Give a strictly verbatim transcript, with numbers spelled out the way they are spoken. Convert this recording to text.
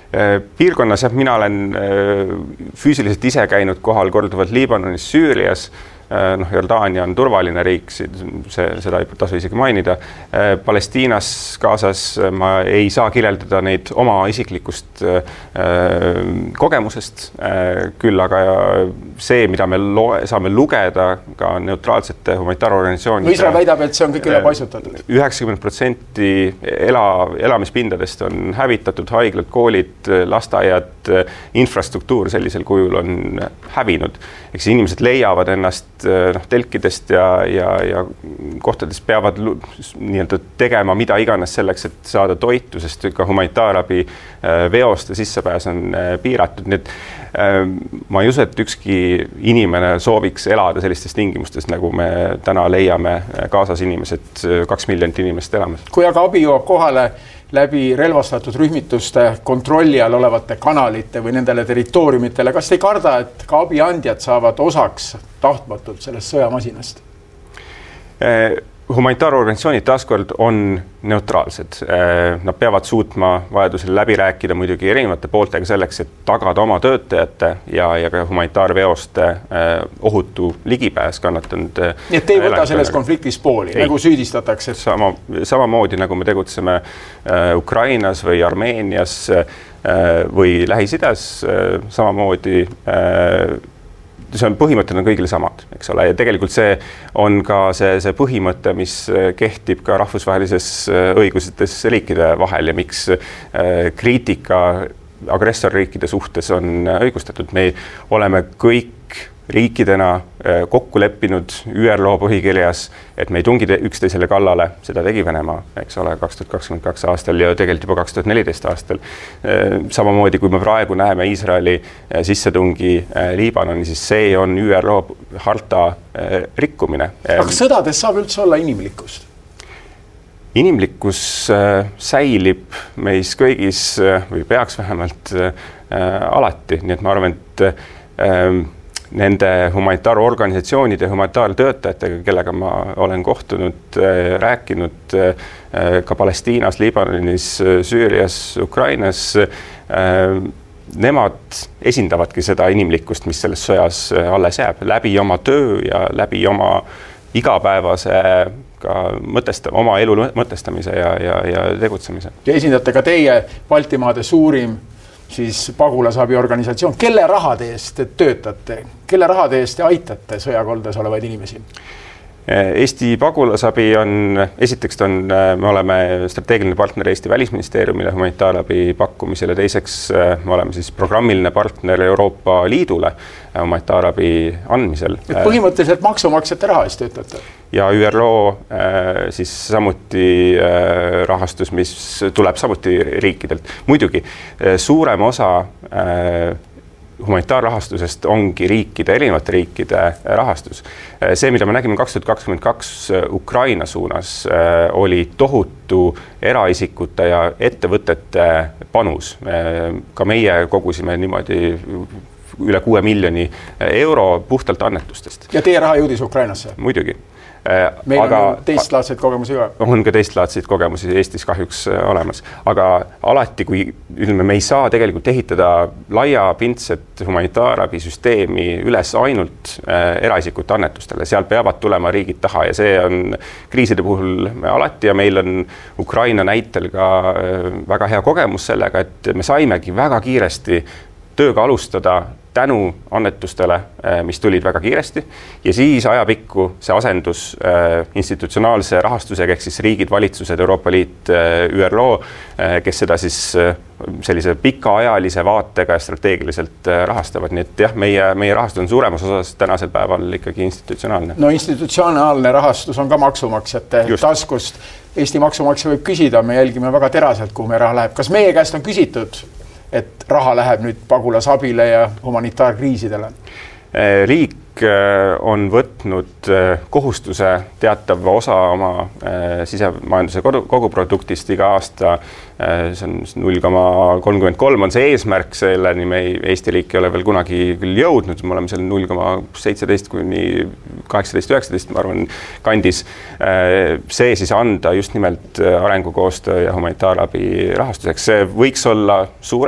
Piirkonnas jah, mina olen füüsiliselt ise käinud kohal korduvalt Liibanonis, Süürias, noh, Jordaania on turvaline riik, see, seda ei tasu isegi mainida. Palestiinas, Gazas ma ei saa kirjeldada neid oma isiklikust kogemusest, küll aga see, mida me loe, saame lugeda ka neutraalsete humanitaarorganisatsioonide. No Iisrael väidab, et see on kõik üle paisutatud. üheksakümmend protsenti ela, elamispindadest on hävitatud, haiglad, koolid, lasteaiad, infrastruktuur sellisel kujul on hävinud. Eks inimesed leiavad ennast noh, telkidest ja, ja, ja kohtades peavad nii-öelda tegema mida iganes selleks, et saada toitu, sest ka humanitaarabi veoste sissepääs on piiratud. Nii et ma ei usu, et ükski inimene sooviks elada sellistes tingimustes, nagu me täna leiame Gazas inimesed, kaks miljonit inimest elamas. Kui aga abi jõuab kohale läbi relvastatud rühmituste kontrolli all olevate kanalite või nendele territooriumitele, kas te ei karda, et ka abiandjad saavad osaks tahtmatult sellest sõjamasinast? Humanitaarorganisatsioonid taaskord on neutraalsed. Nad peavad suutma vajadusel läbi rääkida muidugi erinevate pooltega selleks, et tagada oma töötajate ja, ja ka humanitaarveoste ohutu ligipääs kannatanud. Nii et te ei võta selles konfliktis pooli, ei. Nagu süüdistatakse? Sama, samamoodi nagu me tegutseme Ukrainas või Armeenias või Lähis-Idas, samamoodi see on põhimõtted on kõigile samad, eks ole, ja tegelikult see on ka see, see põhimõte, mis kehtib ka rahvusvahelises õigustes riikide vahel ja miks kriitika agressorriikide suhtes on õigustatud. Me oleme kõik riikidena kokku leppinud Ü R L põhikirjas, et me ei tungi üksteisele kallale, seda tegi Venemaa, eks ole, kaks tuhat kakskümmend kaks aastal ja tegelikult juba kaks tuhat neliteist aastal. Samamoodi, kui me praegu näeme Iisraeli sissetungi Liibanoni, siis see on Ü R L harta rikkumine. Aga sõdades saab üldse olla inimlikkust? Inimlikkus säilib meis kõigis või peaks vähemalt alati, nii et ma arvan, et nende humanitaarorganisatsioonide ja humanitaartöötajatega, kellega ma olen kohtunud, rääkinud ka Palestiinas, Liibanonis, Süürias, Ukrainas, nemad esindavadki seda inimlikkust, mis selles sõjas alles jääb, läbi oma töö ja läbi oma igapäevase ka mõtesta, oma elu mõtestamise ja, ja, ja tegutsemise. Ja esindate ka teie Baltimaade suurim siis pagulasabi organisatsioon. Kelle rahade eest te töötate? Kelle rahade eest te aitate sõjakoldes olevaid inimesi? Eesti pagulasabi on, esiteks on, me oleme strateegiline partner Eesti Välisministeeriumile humanitaarabi pakkumisele, teiseks me oleme siis programmiline partner Euroopa Liidule humanitaarabi andmisel. Et põhimõtteliselt maksumaksjate raha eest töötate? Ja Ü R L siis samuti rahastus, mis tuleb samuti riikidelt. Muidugi, suurem osa humanitaarrahastusest ongi riikide, erinevate riikide rahastus. See, mida me nägime kaks tuhat kakskümmend kaks Ukraina suunas, oli tohutu eraisikute ja ettevõtete panus. Ka meie kogusime niimoodi üle kuue miljoni euro puhtalt annetustest. Ja teie raha jõudis Ukrainasse? Muidugi. Meil aga, on teistlaadseid kogemusi ka. On ka teistlaadseid kogemusi Eestis kahjuks olemas. Aga alati, kui ütleme, me ei saa tegelikult ehitada laiapindset humanitaarabisüsteemi üles ainult eraisikute annetustele, seal peavad tulema riigid taha ja see on kriiside puhul alati ja meil on Ukraina näitel ka väga hea kogemus sellega, et me saimegi väga kiiresti tööga alustada tänu annetustele, mis tulid väga kiiresti ja siis ajapikku see asendus institutsionaalse rahastusega, ehk siis riigid, valitsused, Euroopa Liit, Ü R L, kes seda siis sellise pikaajalise vaatega ja strateegiliselt rahastavad. Nii et jah, meie, meie rahastus on suuremas osas tänasel päeval ikkagi institutsionaalne. No institutsionaalne rahastus on ka maksumaksjate Just. taskust. Eesti maksumaksja võib küsida, me jälgime väga teraselt, kuhu me raha läheb. Kas meie käest on küsitud, et raha läheb nüüd pagulasabile ja humanitaarkriisidele? Riik on võtnud kohustuse teatava osa oma sisemajanduse koguproduktist iga aasta. See on null koma kolmkümmend kolm on see eesmärk, selleni me Eesti riik ei ole veel kunagi küll jõudnud. Me oleme seal null koma seitseteist kuni kaheksateist üheksateist, ma arvan, kandis. See siis anda just nimelt arengukoostöö ja humanitaarabi rahastuseks. See võiks olla suure